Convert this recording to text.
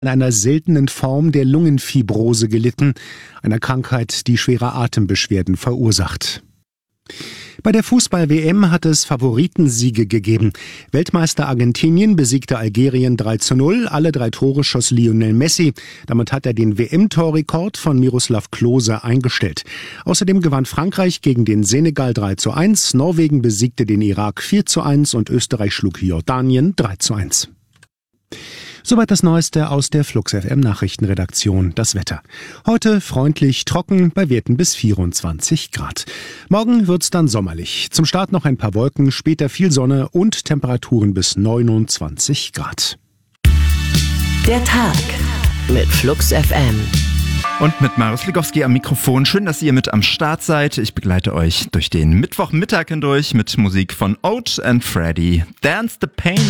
an einer seltenen Form der Lungenfibrose gelitten, einer Krankheit, die schwere Atembeschwerden verursacht. Bei der Fußball-WM hat es Favoritensiege gegeben. Weltmeister Argentinien besiegte Algerien 3:0. Alle 3 Tore schoss Lionel Messi. Damit hat er den WM-Torrekord von Miroslav Klose eingestellt. Außerdem gewann Frankreich gegen den Senegal 3:1. Norwegen besiegte den Irak 4:1 und Österreich schlug Jordanien 3:1. Soweit das Neueste aus der Flux FM Nachrichtenredaktion. Das Wetter. Heute freundlich trocken, bei Werten bis 24 Grad. Morgen wird's dann sommerlich. Zum Start noch ein paar Wolken, später viel Sonne und Temperaturen bis 29 Grad. Der Tag mit Flux FM. Und mit Marius Ligowski am Mikrofon. Schön, dass ihr mit am Start seid. Ich begleite euch durch den Mittwochmittag hindurch mit Musik von Oat and Freddy. Dance the Pain